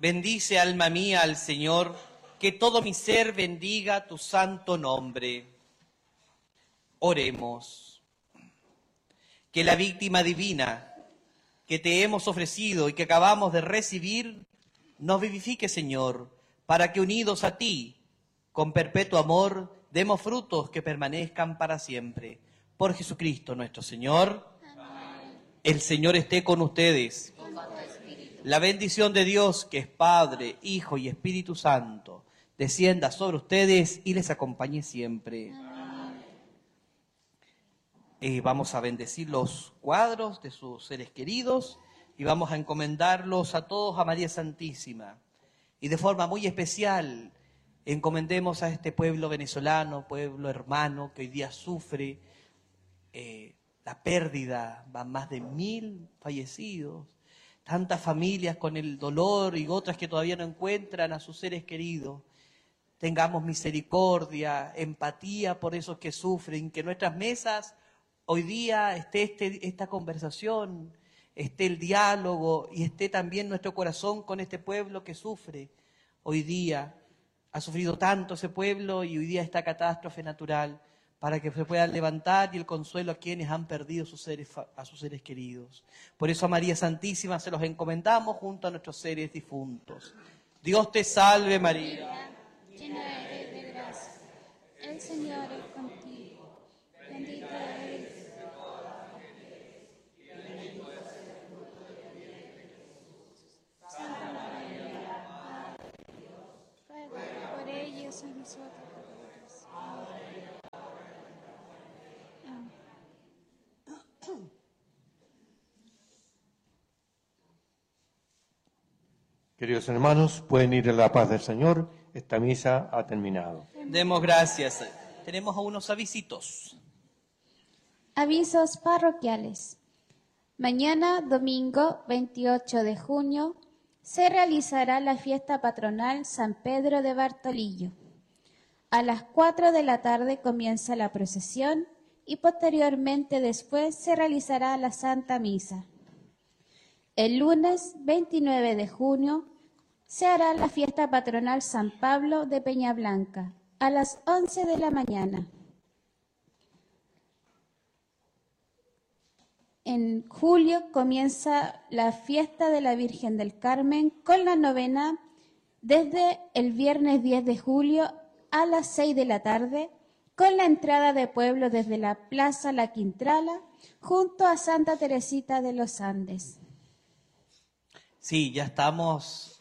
Bendice, alma mía, al Señor, que todo mi ser bendiga tu santo nombre. Oremos. Que la víctima divina que te hemos ofrecido y que acabamos de recibir, nos vivifique, Señor, para que unidos a ti, con perpetuo amor, demos frutos que permanezcan para siempre. Por Jesucristo nuestro Señor. Amén. El Señor esté con ustedes. La bendición de Dios, que es Padre, Hijo y Espíritu Santo, descienda sobre ustedes y les acompañe siempre. Vamos a bendecir los cuadros de sus seres queridos y vamos a encomendarlos a todos a María Santísima. Y de forma muy especial, encomendemos a este pueblo venezolano, pueblo hermano, que hoy día sufre la pérdida, van más de 1000 fallecidos. Tantas familias con el dolor y otras que todavía no encuentran a sus seres queridos. Tengamos misericordia, empatía por esos que sufren, que en nuestras mesas hoy día esté esta conversación, esté el diálogo y esté también nuestro corazón con este pueblo que sufre. Hoy día ha sufrido tanto ese pueblo y hoy día esta catástrofe natural, para que se puedan levantar y el consuelo a quienes han perdido a sus seres queridos. Por eso a María Santísima se los encomendamos junto a nuestros seres difuntos. Dios te salve, María. Llena eres de gracia, el Señor es contigo. Bendita eres. Santa María, ruega por ellos y nosotros. Queridos hermanos, pueden ir en la paz del Señor. Esta misa ha terminado. Demos gracias. Tenemos unos avisitos. Avisos parroquiales. Mañana, domingo 28 de junio, se realizará la fiesta patronal San Pedro de Bartolillo. A las 4 de la tarde comienza la procesión y posteriormente después se realizará la Santa Misa. El lunes 29 de junio se hará la fiesta patronal San Pablo de Peñablanca a las 11 de la mañana. En julio comienza la fiesta de la Virgen del Carmen con la novena desde el viernes 10 de julio a las 6 de la tarde, con la entrada de pueblo desde la Plaza La Quintrala junto a Santa Teresita de los Andes. Sí, ya estamos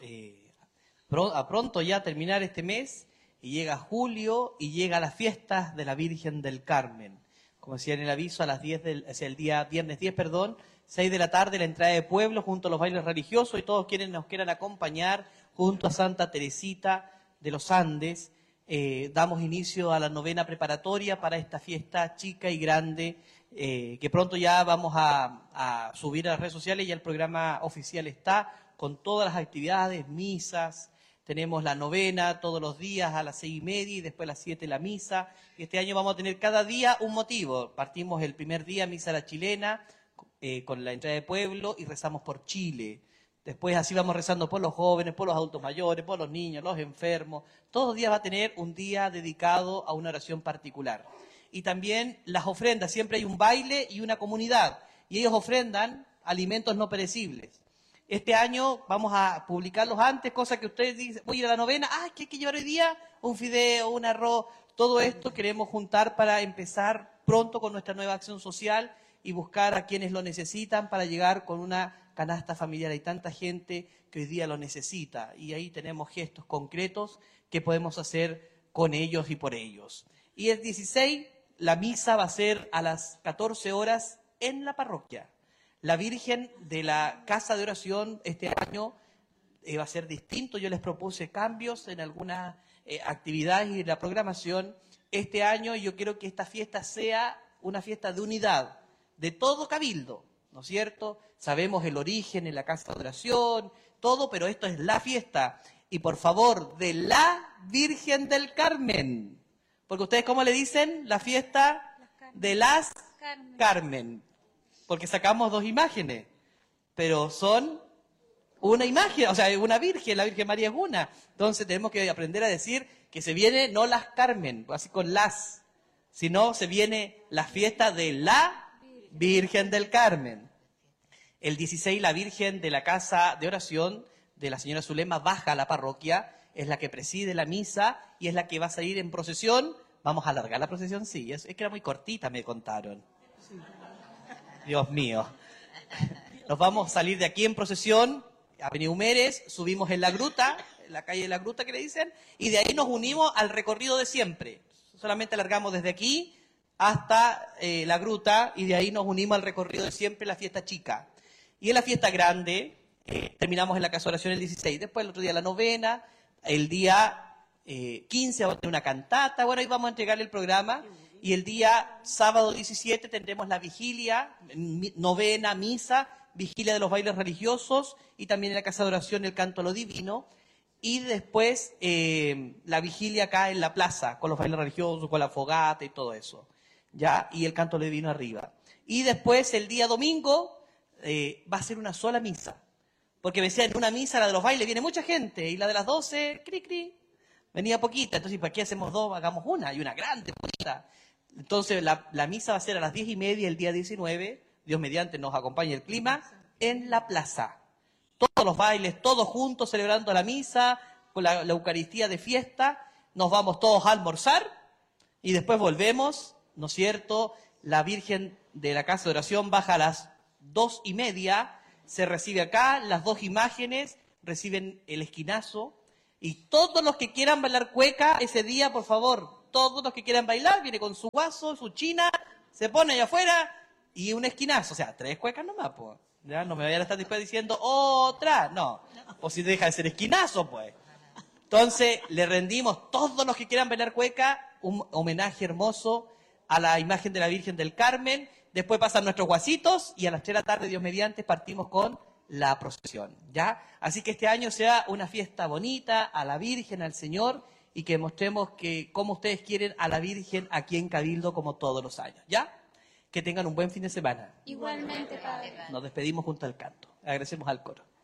a pronto ya terminar este mes y llega julio y llega las fiestas de la Virgen del Carmen. Como decía en el aviso, a las 10 el día viernes 10, 6 de la tarde la entrada de pueblo junto a los bailes religiosos y todos quienes nos quieran acompañar junto a Santa Teresita de los Andes. Damos inicio a la novena preparatoria para esta fiesta chica y grande que pronto ya vamos a subir a las redes sociales. Ya el programa oficial está con todas las actividades, misas. Tenemos la novena todos los días a las 6:30 y después a las 7 la misa. Y este año vamos a tener cada día un motivo. Partimos el primer día, misa a la chilena, con la entrada de pueblo y rezamos por Chile. Después así vamos rezando por los jóvenes, por los adultos mayores, por los niños, los enfermos. Todos los días va a tener un día dedicado a una oración particular. Y también las ofrendas, siempre hay un baile y una comunidad. Y ellos ofrendan alimentos no perecibles. Este año vamos a publicarlos antes, cosa que ustedes dicen, voy a ir a la novena, ¿qué hay que llevar hoy día? Un fideo, un arroz, todo esto queremos juntar para empezar pronto con nuestra nueva acción social y buscar a quienes lo necesitan para llegar con una canasta familiar. Hay tanta gente que hoy día lo necesita y ahí tenemos gestos concretos que podemos hacer con ellos y por ellos. Y el 16, la misa va a ser a las 14 horas en la parroquia. La Virgen de la Casa de Oración este año va a ser distinto. Yo les propuse cambios en algunas actividades y en la programación este año. Yo quiero que esta fiesta sea una fiesta de unidad de todo Cabildo, ¿no es cierto? Sabemos el origen en la Casa de Oración, todo, pero esto es la fiesta. Y por favor, de la Virgen del Carmen. Porque ustedes, ¿cómo le dicen? La fiesta de las Carmen. Porque sacamos dos imágenes, pero son una imagen, o sea, una virgen, la Virgen María es una. Entonces tenemos que aprender a decir que se viene no las Carmen, así con las, sino se viene la fiesta de la Virgen del Carmen. El 16, la Virgen de la Casa de Oración de la Señora Zulema baja a la parroquia, es la que preside la misa y es la que va a salir en procesión. ¿Vamos a alargar la procesión? Sí, es que era muy cortita, me contaron. Dios mío. Nos vamos a salir de aquí en procesión, Avenida Humeres, subimos en la gruta, en la calle de la gruta que le dicen, y de ahí nos unimos al recorrido de siempre. Solamente alargamos desde aquí hasta la gruta y de ahí nos unimos al recorrido de siempre, la fiesta chica. Y en la fiesta grande terminamos en la casa de oración el 16, después el otro día la novena, el día 15 vamos a tener una cantata, bueno, ahí vamos a entregar el programa. Y el día sábado 17 tendremos la vigilia, novena, misa, vigilia de los bailes religiosos y también en la casa de oración el canto a lo divino. Y después la vigilia acá en la plaza, con los bailes religiosos, con la fogata y todo eso. ¿Ya? Y el canto a lo divino arriba. Y después el día domingo va a ser una sola misa. Porque me decían, en una misa, la de los bailes, viene mucha gente. Y la de las 12, cri, cri, venía poquita. Entonces, ¿para qué hacemos dos? Hagamos una. Y una grande, bonita. Entonces, la misa va a ser a las 10:30 el día 19, Dios mediante nos acompañe el clima, en la plaza. Todos los bailes, todos juntos celebrando la misa, con la Eucaristía de fiesta, nos vamos todos a almorzar y después volvemos, ¿no es cierto? La Virgen de la Casa de Oración baja a las 2:30, se recibe acá, las dos imágenes reciben el esquinazo y todos los que quieran bailar cueca ese día, por favor, todos los que quieran bailar, viene con su guaso, su china, se pone allá afuera y un esquinazo. O sea, 3 cuecas nomás, pues. ¿Ya? No me vayan a estar después diciendo otra, no. O si deja de ser esquinazo, pues. Entonces, le rendimos todos los que quieran bailar cueca un homenaje hermoso a la imagen de la Virgen del Carmen. Después pasan nuestros guasitos y a las 3 de la tarde, Dios mediante, partimos con la procesión. ¿Ya? Así que este año sea una fiesta bonita a la Virgen, al Señor, y que mostremos que cómo ustedes quieren a la Virgen aquí en Cabildo como todos los años, ¿ya? Que tengan un buen fin de semana. Igualmente, Padre. Nos despedimos junto al canto. Agradecemos al coro.